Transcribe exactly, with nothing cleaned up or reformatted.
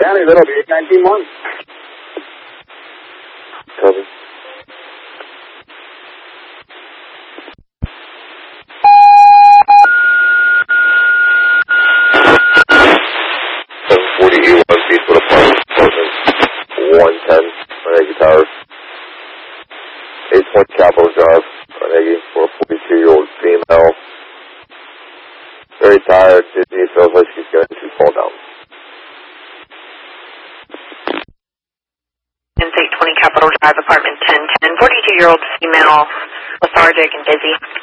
County, that'll be eight nineteen one. Copy. seven forty E one, Beachwood Apartment, apartment one ten, Carnegie Towers. eight Point Capitol Drive, Carnegie, for a forty-two-year-old female. Very tired, dizzy, feels like she's going to fall down. eight twenty Capitol Drive, apartment ten ten, forty-two-year-old female, lethargic and dizzy.